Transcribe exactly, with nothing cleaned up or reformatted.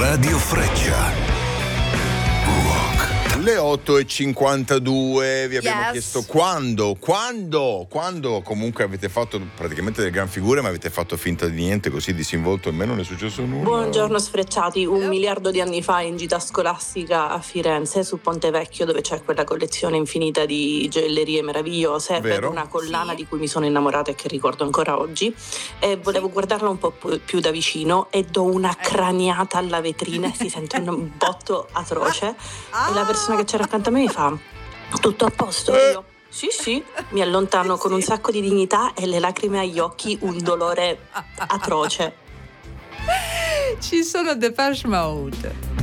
Radio Freccia. Le otto e cinquantadue, vi abbiamo Yes. chiesto quando, quando, quando comunque avete fatto praticamente delle gran figure, ma avete fatto finta di niente, così disinvolto, e a me non è successo nulla. Buongiorno sfrecciati, un miliardo di anni fa in gita scolastica a Firenze, su Ponte Vecchio, dove c'è quella collezione infinita di gioiellerie meravigliose, Vero? vedo una collana Sì. di cui mi sono innamorata e che ricordo ancora oggi, e volevo guardarla un po' pu- più da vicino e do una craniata alla vetrina e si sente un botto atroce e la persona che c'era accanto a me mi fa: tutto a posto? Eh. Io sì sì, mi allontano con un sacco di dignità e le lacrime agli occhi, un dolore atroce. Ci sono Depeche Mode.